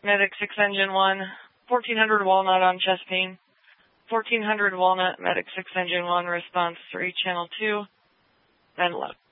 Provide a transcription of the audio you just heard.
Medic 6 Engine 1, 1400 Walnut on chest pain. 1400 Walnut, Medic 6 Engine 1, response 3, channel 2, and luck.